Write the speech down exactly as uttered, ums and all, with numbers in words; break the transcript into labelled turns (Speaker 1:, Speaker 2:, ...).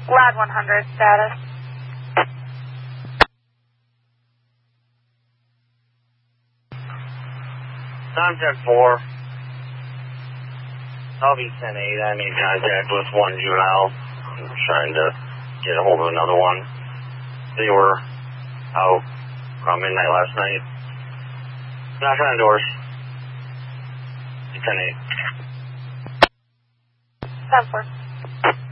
Speaker 1: Lad one hundred, status.
Speaker 2: Contact four. I'll be ten eight. I made contact with one juvenile. I'm trying to get a hold of another one. They were out around midnight last night. Knock on doors. ten eight.
Speaker 1: ten four.